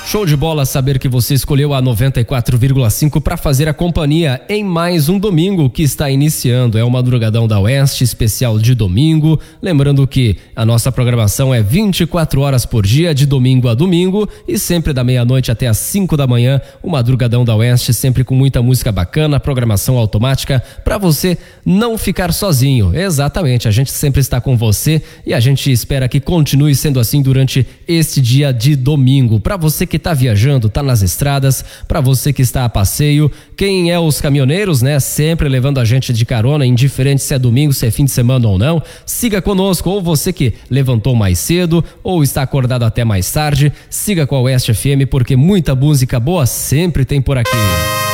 Show de bola saber que você escolheu a 94,5 para fazer a companhia em mais um domingo que está iniciando. É o Madrugadão da Oeste, especial de domingo. Lembrando que a nossa programação é 24 horas por dia, de domingo a domingo, e sempre da meia-noite até as 5 da manhã, o Madrugadão da Oeste, sempre com muita música bacana, programação automática, para você não ficar sozinho. Exatamente, a gente sempre está com você e a gente espera que continue sendo assim durante este dia de domingo. Para você que tá viajando, tá nas estradas, para você que está a passeio, quem é os caminhoneiros, né? Sempre levando a gente de carona, indiferente se é domingo, se é fim de semana ou não. Siga conosco, ou você que levantou mais cedo, ou está acordado até mais tarde, siga com a Oeste FM, porque muita música boa sempre tem por aqui.